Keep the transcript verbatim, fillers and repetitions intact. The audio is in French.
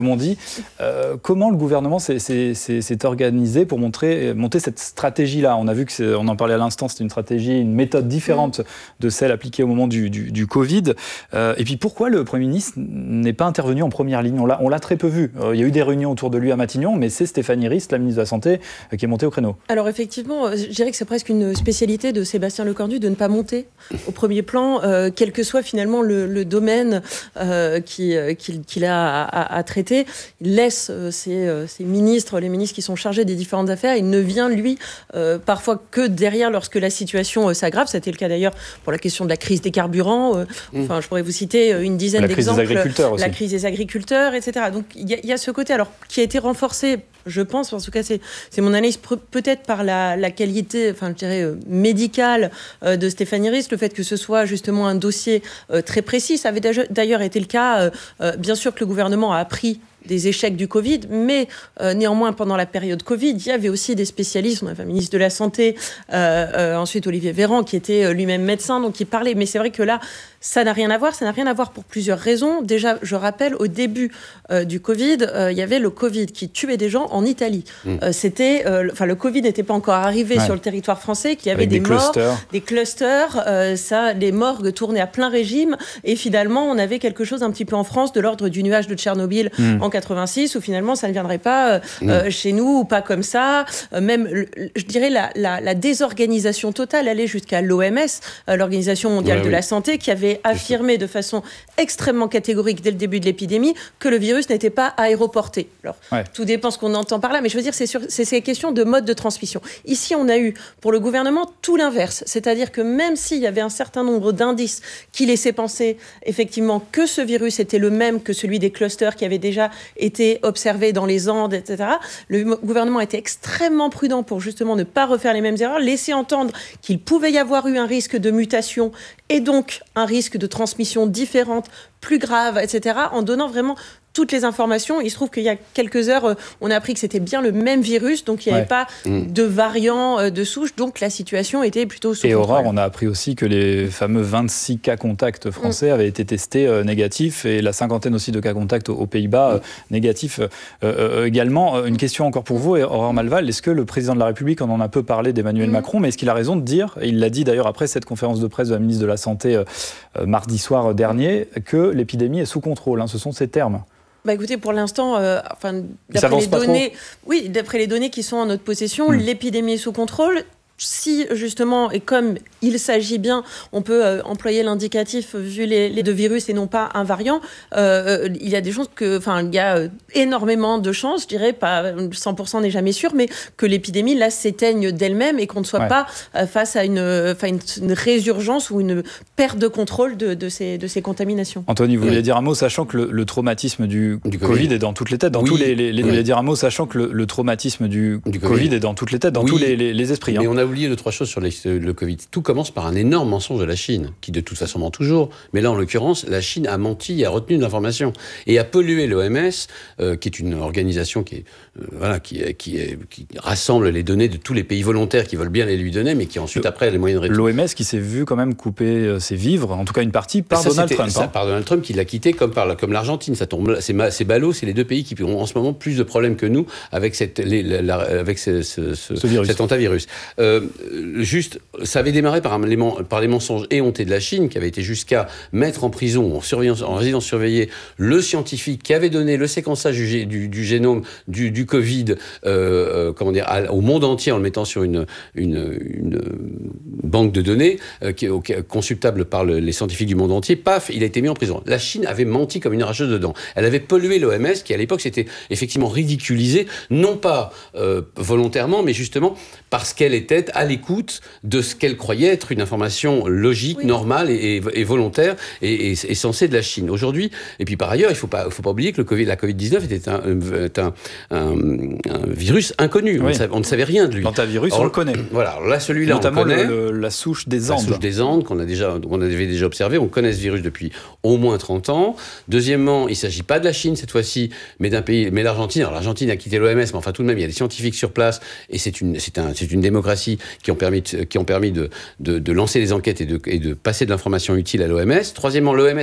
Comme on dit, euh, comment le gouvernement s'est, s'est, s'est, s'est organisé pour montrer, monter cette stratégie-là ? On a vu qu'on en parlait à l'instant, c'était une stratégie, une méthode différente de celle appliquée au moment du, du, du Covid. Euh, et puis pourquoi le Premier ministre n'est pas intervenu en première ligne ? On l'a, on l'a très peu vu. Euh, il y a eu des réunions autour de lui à Matignon, mais c'est Stéphanie Rist, la ministre de la Santé, euh, qui est montée au créneau. Alors effectivement, je dirais que c'est presque une spécialité de Sébastien Lecornu de ne pas monter au premier plan, euh, quel que soit finalement le, le domaine euh, qui, qu'il, qu'il a à, à, à traiter. Il laisse euh, ses, euh, ses ministres, les ministres qui sont chargés des différentes affaires. Il ne vient, lui, euh, parfois que derrière lorsque la situation euh, s'aggrave. C'était le cas d'ailleurs pour la question de la crise des carburants. Euh, mmh. Enfin, je pourrais vous citer une dizaine la d'exemples. La crise des agriculteurs aussi. La crise des agriculteurs, et cetera. Donc il y, y a ce côté alors, qui a été renforcé, je pense, en tout cas c'est, c'est mon analyse, peut-être par la, la qualité, enfin, je dirais, euh, médicale euh, de Stéphanie Rist, le fait que ce soit justement un dossier euh, très précis. Ça avait d'ailleurs été le cas, euh, euh, bien sûr que le gouvernement a appris des échecs du Covid, mais euh, néanmoins, pendant la période Covid, il y avait aussi des spécialistes. On avait un ministre de la Santé, euh, euh, ensuite Olivier Véran, qui était lui-même médecin, donc qui parlait. Mais c'est vrai que là, ça n'a rien à voir. Ça n'a rien à voir pour plusieurs raisons. Déjà, je rappelle, au début euh, du Covid, euh, il y avait le Covid qui tuait des gens en Italie. Mmh. Euh, c'était, euh, enfin, le Covid n'était pas encore arrivé ouais. sur le territoire français, qu'il y avait Avec des, des morts, clusters. des clusters. Euh, ça, les morgues tournaient à plein régime. Et finalement, on avait quelque chose un petit peu en France de l'ordre du nuage de Tchernobyl mmh. en quatre-vingt-six, où finalement ça ne viendrait pas euh, mmh. euh, chez nous, ou pas comme ça. Euh, même, le, je dirais, la, la, la désorganisation totale allait jusqu'à l'O M S, euh, l'Organisation mondiale ouais, de oui. la santé, qui avait affirmé de façon extrêmement catégorique dès le début de l'épidémie que le virus n'était pas aéroporté. Alors, ouais. tout dépend ce qu'on entend par là, mais je veux dire, c'est, sur, c'est ces questions de mode de transmission. Ici, on a eu, pour le gouvernement, tout l'inverse. C'est-à-dire que même s'il y avait un certain nombre d'indices qui laissaient penser, effectivement, que ce virus était le même que celui des clusters qui avaient déjà été observé dans les Andes, et cetera. Le gouvernement était extrêmement prudent pour justement ne pas refaire les mêmes erreurs, laisser entendre qu'il pouvait y avoir eu un risque de mutation et donc un risque de transmission différente, plus grave, et cetera, en donnant vraiment toutes les informations. Il se trouve qu'il y a quelques heures, on a appris que c'était bien le même virus, donc il n'y avait ouais. pas mmh. de variant de souche, donc la situation était plutôt sous Et contrôle. Aurore, on a appris aussi que les fameux vingt-six cas contacts français mmh. avaient été testés euh, négatifs, et la cinquantaine aussi de cas contacts aux, aux Pays-Bas mmh. euh, négatifs euh, euh, également. Une question encore pour vous, Aurore Malval, est-ce que le président de la République, on en a peu parlé d'Emmanuel mmh. Macron, mais est-ce qu'il a raison de dire, et il l'a dit d'ailleurs après cette conférence de presse de la ministre de la Santé euh, euh, mardi soir dernier, que l'épidémie est sous contrôle, hein, ce sont ces termes. Bah écoutez, pour l'instant, euh, enfin, d'après les données, oui, d'après les données qui sont en notre possession, mmh. l'épidémie est sous contrôle. Si justement, et comme il s'agit bien, on peut euh, employer l'indicatif vu les, les deux virus et non pas un variant, euh, il y a des chances que, enfin, il y a euh, énormément de chances, je dirais, pas cent pour cent n'est jamais sûr, mais que l'épidémie là s'éteigne d'elle-même et qu'on ne soit ouais. pas euh, face à une, enfin, une, une résurgence ou une perte de contrôle de, de, ces, de ces contaminations. Anthony, vous oui. voulez dire un mot, sachant que le, le traumatisme du, du Covid, Covid est dans toutes les têtes, dans oui. tous les, les, les oui. vous voulez dire un mot, sachant que le, le traumatisme du, du Covid. Covid est dans toutes les têtes, dans oui. tous les, les, les esprits. Mais hein. on a oublié deux, trois choses sur les, le Covid. Tout commence par un énorme mensonge de la Chine, qui de toute façon ment toujours. Mais là, en l'occurrence, la Chine a menti, a retenu de l'information et a pollué l'O M S, euh, qui est une organisation qui, est, euh, voilà, qui, qui, est, qui rassemble les données de tous les pays volontaires qui veulent bien les lui donner, mais qui ensuite, le, après, a les moyens de rétumer. L'O M S qui s'est vu quand même couper euh, ses vivres, en tout cas une partie, par ça, Donald Trump. Ça, hein. Par Donald Trump, qui l'a quitté comme, par, comme l'Argentine. Ça tombe, c'est, c'est ballot, c'est les deux pays qui ont en ce moment plus de problèmes que nous avec, cette, les, la, la, avec ce, ce, ce, ce virus. cet antivirus. Euh, juste, ça avait démarré par, un, les, par les mensonges éhontés de la Chine, qui avait été jusqu'à mettre en prison, en, surveillance, en résidence surveillée, le scientifique qui avait donné le séquençage du, du, du génome du, du Covid euh, euh, comment dire, à, au monde entier en le mettant sur une, une, une banque de données euh, qui est consultable par le, les scientifiques du monde entier. Paf, il a été mis en prison. La Chine avait menti comme une arracheuse de dents. Elle avait pollué l'O M S, qui à l'époque s'était effectivement ridiculisée, non pas euh, volontairement, mais justement parce qu'elle était à l'écoute de ce qu'elle croyait être une information logique, oui. normale et, et, et volontaire et, et, et censée de la Chine. Aujourd'hui, et puis par ailleurs, il ne faut pas, faut pas oublier que le COVID, la covid dix-neuf était un, un, un, un virus inconnu. Oui. On, ne savait, on ne savait rien de lui. L'antivirus, on le connaît. Voilà, alors là, celui-là, notamment on le connaît. Le, le, la souche des Andes. La souche des Andes, qu'on a déjà, qu'on avait déjà observé. On connaît ce virus depuis au moins trente ans. Deuxièmement, il ne s'agit pas de la Chine cette fois-ci, mais d'un pays, mais l'Argentine. Alors l'Argentine a quitté l'O M S, mais enfin tout de même, il y a des scientifiques sur place et c'est une, c'est un, c'est une démocratie qui ont permis, de, qui ont permis de, de, de lancer des enquêtes et de, et de passer de l'information utile à l'O M S. Troisièmement, l'O M S